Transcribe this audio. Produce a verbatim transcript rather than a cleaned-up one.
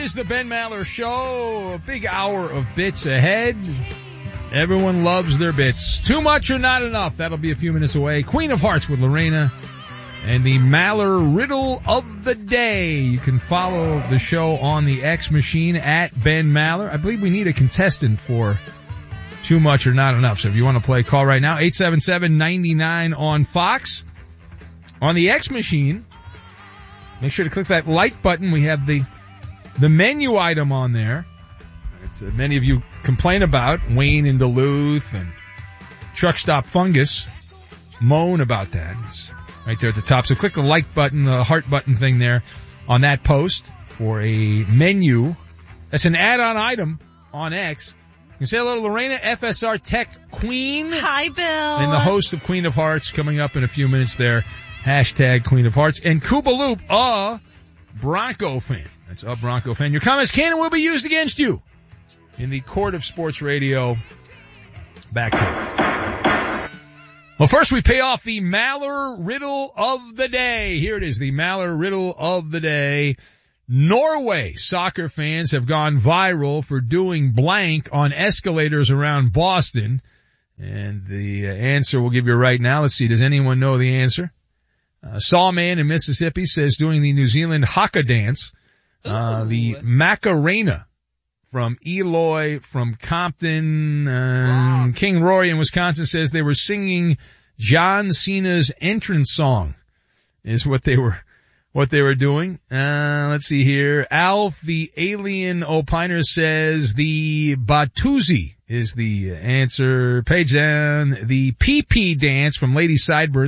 is the Ben Maller Show. A big hour of bits ahead. Everyone loves their bits. Too much or not enough? That'll be a few minutes away. Queen of Hearts with Lorena. And the Maller Riddle of the Day. You can follow the show on the X machine at Ben Maller. I believe we need a contestant for Too Much or Not Enough. So if you want to play, call right now. eight seven seven, nine nine on Fox. On the X machine, make sure to click that like button. We have the the menu item on there. It's, uh, many of you complain about Wayne in Duluth and Truck Stop Fungus moan about that. It's right there at the top. So click the like button, the heart button thing there on that post for a menu. That's an add-on item on X. You can say hello to Lorena, F S R Tech Queen. Hi, Bill. And the host of Queen of Hearts coming up in a few minutes there. Hashtag Queen of Hearts. And Kuba Loop, a Bronco fan. That's a Bronco fan. Your comments can and will be used against you in the court of sports radio. Back to it. Well, first we pay off the Maller Riddle of the Day. Here it is, the Maller Riddle of the Day. Norway soccer fans have gone viral for doing blank on escalators around Boston. And the answer we'll give you right now. Let's see, does anyone know the answer? Uh, Sawman in Mississippi says doing the New Zealand haka dance. Uh, the Macarena from Eloy, from Compton. Uh, wow. King Rory in Wisconsin says they were singing John Cena's entrance song is what they were, what they were doing. Uh, let's see here. Alf, the alien opiner, says the Batuzi is the answer. Page down, the P P dance from Lady Sideburns.